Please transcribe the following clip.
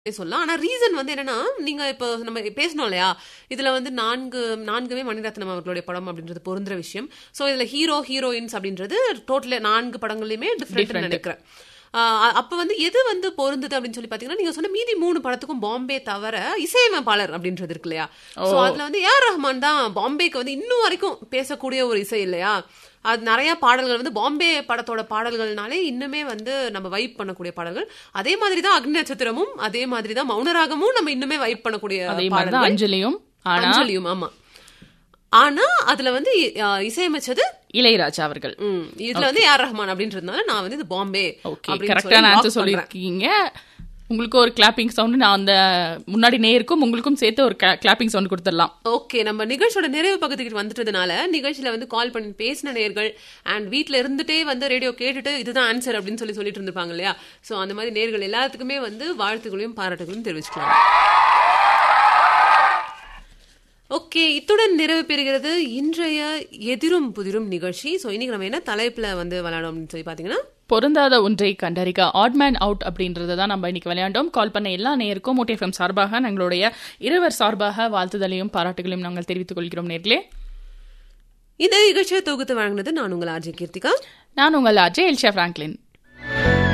சொல்லலாம். ஆனா ரீசன் வந்து என்னன்னா, நீங்க இப்போ நம்ம பேசணும் இல்லையா, இதுல வந்து நான்குமே மணிரத்னம் அவர்களுடைய படம் அப்படின்றது பொருந்துற விஷயம். சோ இதுல ஹீரோ ஹீரோயின்ஸ் அப்படின்றது டோட்டலா 4 படங்கள்லயுமே டிஃபரெண்ட் நினைக்கிறேன். அப்ப வந்து எது வந்து பொருந்தது அப்படின்னு சொல்லி பாத்தீங்கன்னா, நீங்க சொன்ன மீதி 3 படத்துக்கும் பாம்பே தவிர இசையமைப்பாளர் அப்படின்றது இருக்கு இல்லையா. சோ அதுல வந்து ஏஆர் ரஹ்மான் தான் பாம்பேக்கு வந்து இன்னும் வரைக்கும் பேசக்கூடிய ஒரு இசை இல்லையா. அது நிறைய பாடல்கள் வந்து பாம்பே படத்தோட பாடல்கள்னாலே இன்னுமே வந்து நம்ம வைப் பண்ணக்கூடிய பாடல்கள். அதே மாதிரிதான் அக்னி நட்சத்திரமும், அதே மாதிரிதான் மௌனராகமும் நம்ம இன்னுமே வைப் பண்ணக்கூடிய பாடல்கள். அஞ்சலியும் ஆமா. ஆனா அதுல வந்து இசையமைச்சது இளையராஜா அவர்கள். இதுல வந்து ஏஆர் ரஹ்மான் அப்படின்றதுனால நான் வந்து இது பாம்பே. கரெக்டான ஆன்சர் சொல்லிருக்கீங்க. உங்களுக்கு ஒரு கிளாப்பிங் சவுண்ட், நான் அந்த முன்னாடி நேருக்கும் உங்களுக்கும் சேர்த்து ஒரு கிளாப்பிங் சவுண்ட் கொடுத்துடலாம். ஓகே, நம்ம நிகழ்ச்சியோட நிறைவு பக்கத்துக்கு வந்துட்டதுனால நிகழ்ச்சியில வந்து கால் பண்ணி பேசின நேர்கள் அண்ட் வீட்டுல இருந்துட்டே வந்து ரேடியோ கேட்டுட்டு இதுதான் ஆன்சர் அப்படின்னு சொல்லிட்டு இருந்திருப்பாங்க இல்லையா. சோ அந்த மாதிரி நேர்கள் எல்லாத்துக்குமே வந்து வாழ்த்துக்களையும் பாராட்டுகளையும் தெரிவிச்சுக்கலாம். ஓகே, இத்துடன் நிறைவு பெறுகிறது இன்றைய எதிரும் புதிரும் நிகழ்ச்சி. ஸோ இன்னைக்கு நம்ம என்ன தலைப்புல வந்து விளையாடணும் அப்படின்னு சொல்லி பாத்தீங்கன்னா, பொருந்தாத ஒன்றை கண்டறிக, ஆட் மேன் அவுட் அப்படின்றத தான் நம்ம இன்னைக்கு விளையாண்டோம். கால் பண்ண எல்லா நேருக்கும் ஊட்டி எஃப்எம் சார்பாக எங்களுடைய இருவர் சார்பாக வாழ்த்துதலையும் பாராட்டுகளையும் நாங்கள் தெரிவித்துக் கொள்கிறோம். நேர்களே, இந்த நிகழ்ச்சியை தொகுத்து வழங்கினது நான் உங்கள் ஆர்ஜே கீர்த்திகா. நான் உங்கள் ஆர்ஜே எல்ஷா பிராங்க்லின்.